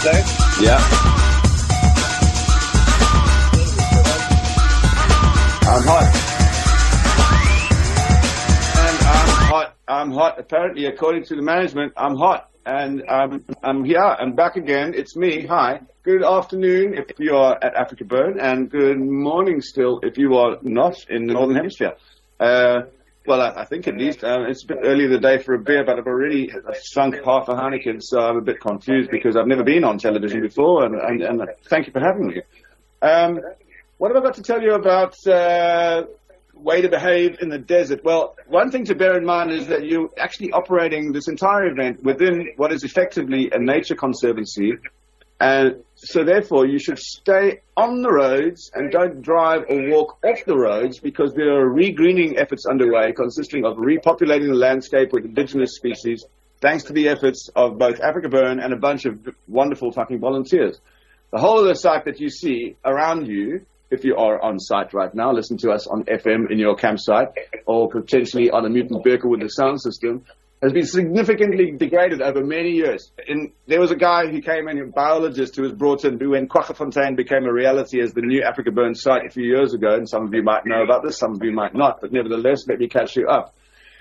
Kwaggafontein. Yeah. I'm hot. I'm hot. Apparently, according to the management, I'm hot. And I'm here. I'm back again. It's me. Hi. Good afternoon if you are at Africa Burn, and good morning still if you are not in the Northern Hemisphere. Well, I think at least it's a bit early in the day for a beer, but I've already sunk half a Heineken, so I'm a bit confused because I've never been on television before, and thank you for having me. What have I got to tell you about way to behave in the desert? Well, one thing to bear in mind is that you're actually operating this entire event within what is effectively a nature conservancy, and so therefore you should stay on the roads and don't drive or walk off the roads, because there are regreening efforts underway consisting of repopulating the landscape with indigenous species, thanks to the efforts of both Africa Burn and a bunch of wonderful fucking volunteers. The whole of the site that you see around you, if you are on site right now, listen to us on FM in your campsite, or potentially on a mutant vehicle with a sound system, has been significantly degraded over many years. There was a guy who came in, a biologist who was brought in, when Kwaggafontein became a reality as the new Africa Burn site a few years ago, and some of you might know about this, some of you might not, but nevertheless, let me catch you up.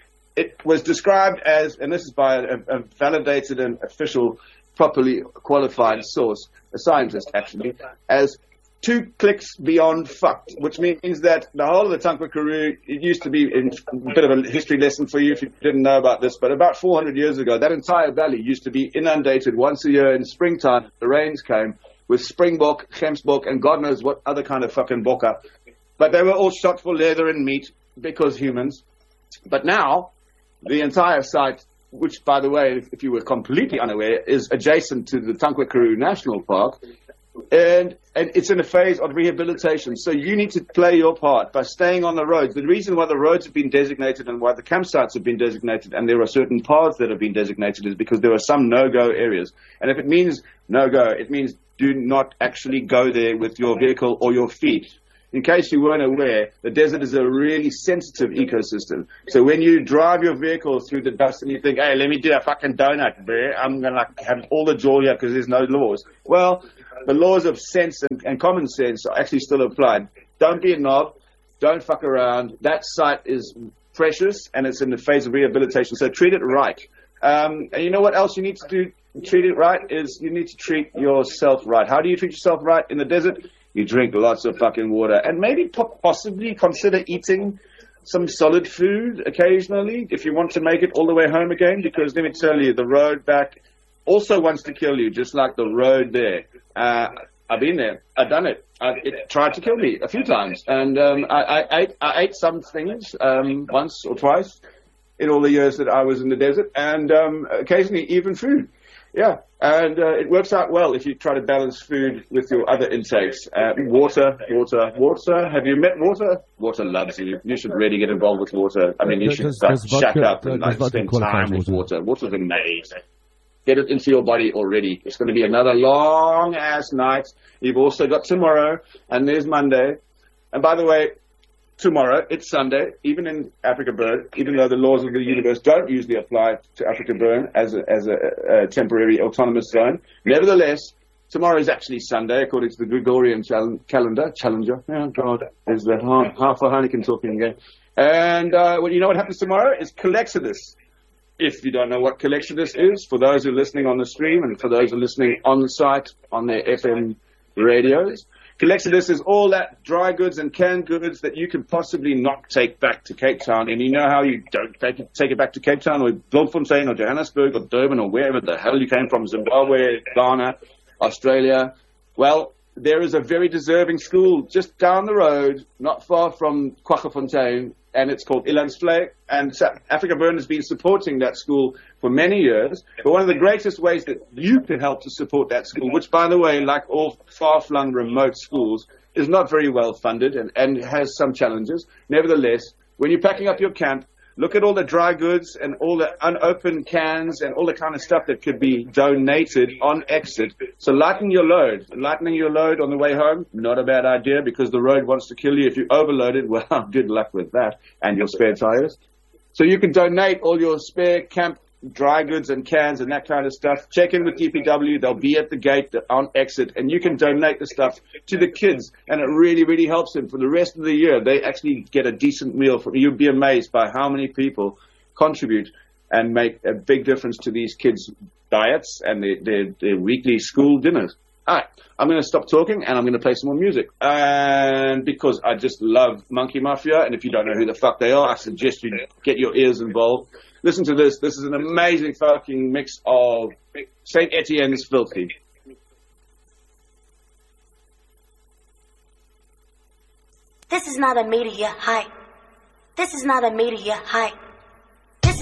It was described as, and this is by a validated and official, properly qualified source, a scientist actually, as 2 clicks beyond fucked, which means that the whole of the Tankwa Karoo, it used to be, in a bit of a history lesson for you if you didn't know about this, but about 400 years ago, that entire valley used to be inundated once a year in springtime. The rains came with springbok, gemsbok, and God knows what other kind of fucking boka. But they were all shot for leather and meat because humans. But now, the entire site, which, by the way, if you were completely unaware, is adjacent to the Tankwa Karoo National Park, and it's in a phase of rehabilitation. So you need to play your part by staying on the roads. The reason why the roads have been designated and why the campsites have been designated and there are certain paths that have been designated is because there are some no-go areas. And if it means no-go, it means do not actually go there with your vehicle or your feet. In case you weren't aware, the desert is a really sensitive ecosystem. So when you drive your vehicle through the dust and you think, hey, let me do a fucking donut, bro, I'm going to have all the joy here because there's no laws. Well, the laws of sense and common sense are actually still applied. Don't be a knob. Don't fuck around. That site is precious and it's in the phase of rehabilitation. So treat it right. And you know what else you need to do to treat it right is you need to treat yourself right. How do you treat yourself right in the desert? You drink lots of fucking water and maybe possibly consider eating some solid food occasionally if you want to make it all the way home again, because let me tell you, the road back also wants to kill you, just like the road there. I've been there. I've done it. It tried to kill me a few times. And I ate some things once or twice in all the years that I was in the desert, and occasionally even food. Yeah, and it works out well if you try to balance food with your other intakes. Water. Have you met water? Water loves you. You should really get involved with water. I mean, you should shack up and spend time with water. Water's amazing. Get it into your body already. It's going to be another long-ass night. You've also got tomorrow, and there's Monday. And by the way, tomorrow, it's Sunday, even in Africa Burn, even though the laws of the universe don't usually apply to Africa Burn as a temporary autonomous zone. Nevertheless, tomorrow is actually Sunday, according to the Gregorian calendar. Challenger. Oh, God. There's the half a Heineken talking again. And well, you know what happens tomorrow? It's Colexodus. If you don't know what Colexodus is, for those who are listening on the stream and for those who are listening on the site on their FM radios, Colexodus is all that dry goods and canned goods that you can possibly not take back to Cape Town. And you know how you don't take it back to Cape Town or Bloemfontein or Johannesburg or Durban or wherever the hell you came from, Zimbabwe, Ghana, Australia. Well, there is a very deserving school just down the road, not far from Kwaggafontein, and it's called Ilandsvlei, and Africa Burn has been supporting that school for many years. But one of the greatest ways that you can help to support that school, which, by the way, like all far-flung remote schools, is not very well funded and has some challenges. Nevertheless, when you're packing up your camp, look at all the dry goods and all the unopened cans and all the kind of stuff that could be donated on exit. So lighten your load. Lightening your load on the way home, not a bad idea, because the road wants to kill you. If you overload it, well, good luck with that and your spare tires. So you can donate all your spare camp dry goods and cans and that kind of stuff, check in with DPW. They'll be at the gate on exit, and you can donate the stuff to the kids, and it really, really helps them. For the rest of the year, they actually get a decent meal. You'd be amazed by how many people contribute and make a big difference to these kids' diets and their weekly school dinners. All right, I'm going to stop talking, and I'm going to play some more music. And because I just love Monkey Mafia, and if you don't know who the fuck they are, I suggest you get your ears involved. Listen to this. This is an amazing fucking mix of St. Etienne's Filthy. This is not a media hype. This is not a media hype.